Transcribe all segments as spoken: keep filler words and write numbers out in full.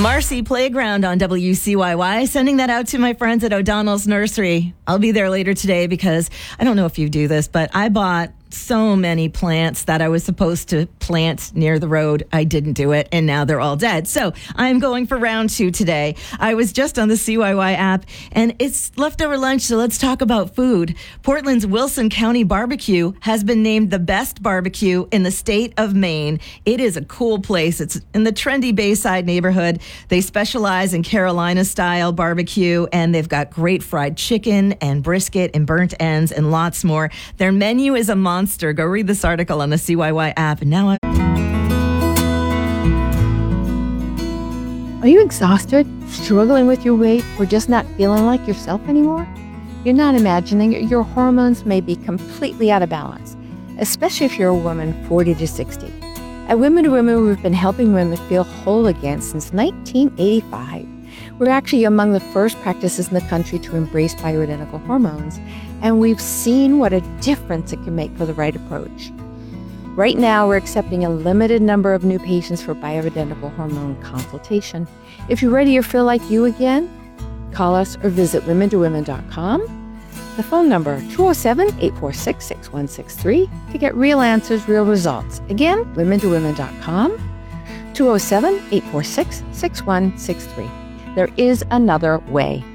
Marcy Playground on W C Y Y, sending that out to my friends at O'Donnell's Nursery. I'll be there later today because I don't know if you do this, but I bought so many plants that I was supposed to plant near the road. I didn't do it, and now they're all dead. So I'm going for round two today. I was just on the C Y Y app, and it's leftover lunch, so let's talk about food. Portland's Wilson County Barbecue has been named the best barbecue in the state of Maine. It is a cool place. It's in the trendy Bayside neighborhood. They specialize in Carolina-style barbecue, and they've got great fried chicken and brisket and burnt ends and lots more. Their menu is a monster. Go read this article on the C Y Y app. And now I'm... Are you exhausted, struggling with your weight, or just not feeling like yourself anymore? You're not imagining it. Your hormones may be completely out of balance, especially if you're a woman forty to sixty. At Women to Women, we've been helping women feel whole again since nineteen eighty-five. We're actually among the first practices in the country to embrace bioidentical hormones, and we've seen what a difference it can make for the right approach. Right now, we're accepting a limited number of new patients for bioidentical hormone consultation. If you're ready to feel like you again, call us or visit women to women dot com. The phone number, two oh seven, eight four six, six one six three, to get real answers, real results. Again, women to women dot com, two oh seven, eight four six, six one six three. There is another way.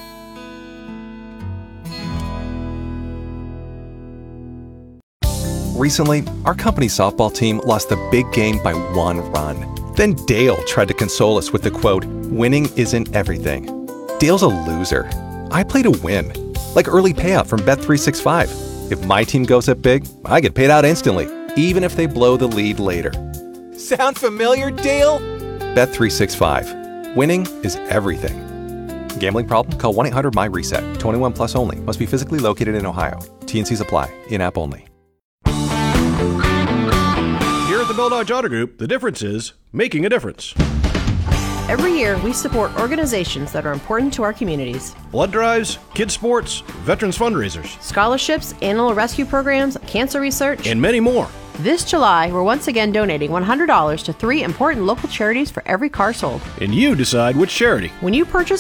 Recently, our company's softball team lost the big game by one run. Then Dale tried to console us with the quote, "Winning isn't everything." Dale's a loser. I play to win, like early payout from Bet three sixty-five. If my team goes up big, I get paid out instantly, even if they blow the lead later. Sound familiar, Dale? Bet three sixty-five. Winning is everything. Gambling problem? Call one eight hundred my reset. twenty-one plus only. Must be physically located in Ohio. T and Cs apply. In-app only. Here at the Bell Dodge Auto Group, the difference is making a difference. Every year, we support organizations that are important to our communities. Blood drives, kids sports, veterans fundraisers, Scholarships, animal rescue programs, cancer research, and many more. This July, we're once again donating one hundred dollars to three important local charities for every car sold. And you decide which charity. When you purchase